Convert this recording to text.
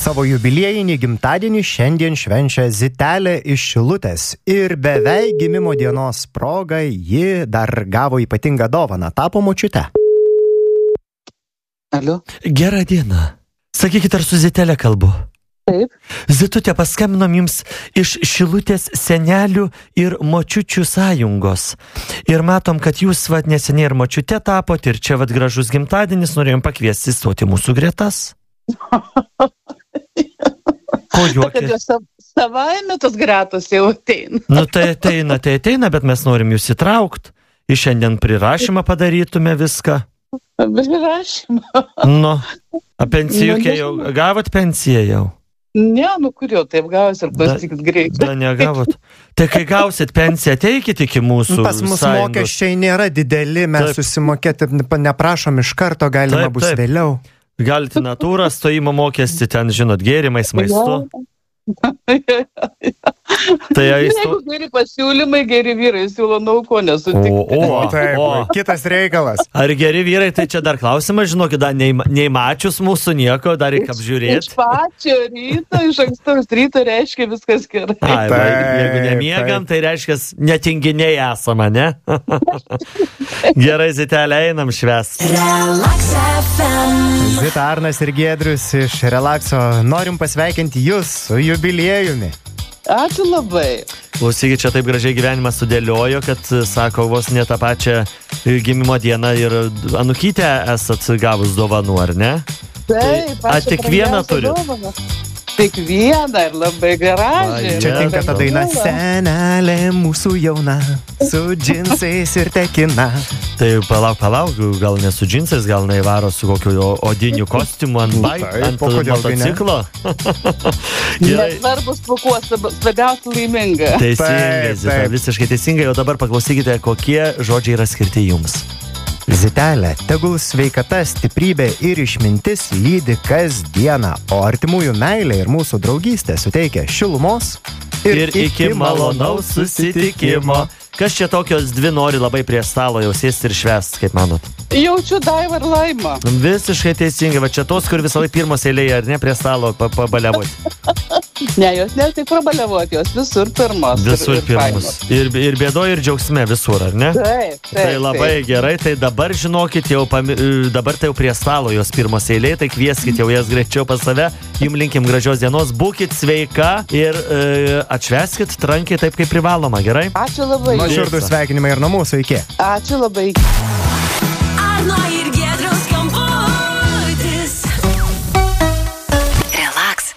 Savo jubiliejinį gimtadienį šiandien švenčia Zitelė iš Šilutės ir beveik gimimo dienos proga ji dar gavo ypatingą dovaną, tapo močiute. Alio? Gerą dieną. Sakykit, ar su Zitelė kalbu? Taip. Zitutė, paskambinom jums iš Šilutės senelių ir močiučių sąjungos. Ir matom, kad jūs neseniai ir močiute tapot, ir čia gražus gimtadienis, norėjom pakviesti įstoti mūsų gretas. Ko juokė? Kad jos savaime tos gretos jau ateina. Nu, tai ateina, bet mes norim jūs įtraukt. Ir šiandien prirašymą padarytume viską. Prirašymą? Nu, pensijukę jau, gavot pensiją jau? Ne, kur jau taip gausi ir pasakykit greitai. Da, negavot. Tai kai gausit pensiją, ateikit iki mūsų Pas mus sąjungos. mokesčiai nėra dideli, mes susimokėti neprašom iš karto, galima bus vėliau. Galite natūrą, stojimo mokestį, ten, žinot, gėrimais, maistu. Tai jeigu geri pasiūlymai, geri vyrai siūlo, ko nesutikti. Taip, kitas reikalas. Ar geri vyrai, tai čia dar klausimas, žinokit, nei mačius mūsų nieko, dar reikia apžiūrėti. Iš pačio ryto, iš ankstaus ryto reiškia viskas gerai. Jeigu nemiegam, tai reiškia netinginiai esama, ne? Gerai, Zitelė, einam švęst. Relax FM. Zita, Arnas ir Giedrius iš Relaxo. Norim pasveikinti jūs su jubiliejumi. Ačiū labai. Klausykit, čia taip gražiai gyvenimas sudėliojo, kad, sako, vos ne tą pačią gimimo dieną ir anukytę esat gavus dovanų, ar ne? Taip, tik vieną turit? Tik vieną ir labai gražiai. Čia tinka ta daina senelė mūsų jauna, su džinsais ir tekina. Tai palauk, gal ne su džinsais, gal neįvaro su kokiu odiniu kostiumu ant motociklo. Nesvarbus pukuos, svarbiausia laiminga. Teisingai, Zita, visiškai teisingai. O dabar paklausykite, kokie žodžiai yra skirti jums. Zitelė, tegul sveikata, stiprybė ir išmintis lydi kasdieną, o artimųjų meilė ir mūsų draugystė suteikia šilumos ir iki malonaus susitikimo. Kas čia tokios dvi nori labai prie stalo jau sėsti ir švęst, kaip manot? Jaučiu Daivą ir Laimą. Visiškai teisingai, va čia tos, kur visą laiką pirmos eilėje, ar ne, prie stalo pabaliavoti? Ne, jos ne tik prabaliavoti, jos visur pirmos. Visur pirmos. Ir bėdoje, ir džiaugsme visur, ar ne? Taip. Tai labai gerai, tai dabar žinokit, dabar tai jau prie stalo jos pirmos eilėje, tai kvieskit jau jas greičiau pas save. Jums linkim gražios dienos, būkit sveika ir atšvęskit trankiai taip, kaip privaloma, gerai? Ačiū labai. Nuoširdūs sveikinimai ir nuo mūsų, iki. Ačiū labai.